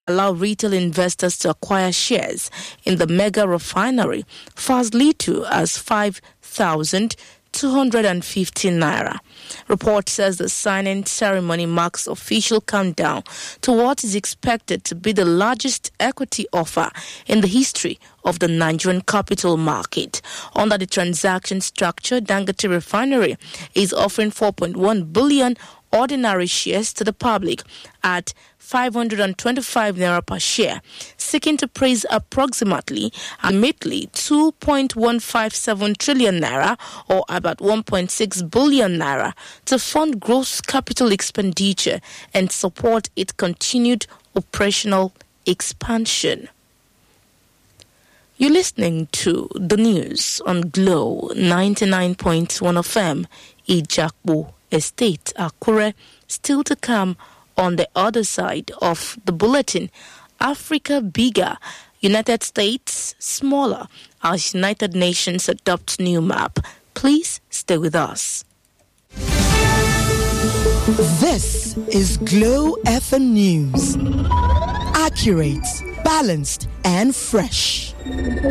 allow retail investors to acquire shares in the mega refinery for as little as 5,250 naira. Report says the signing ceremony marks official countdown to what is expected to be the largest equity offer in the history of the Nigerian capital market. Under the transaction structure, Dangote Refinery is offering 4.1 billion ordinary shares to the public at 525 naira per share, seeking to raise approximately 2.157 trillion naira or about 1.6 billion naira to fund gross capital expenditure and support its continued operational expansion. You're listening to the news on Glow 99.1 FM, Ijakbo Estate, Akure. Still to come on the other side of the bulletin. Africa bigger, United States smaller as United Nations adopts new map. Please stay with us. This is Glow FM News. Accurate, balanced, and fresh.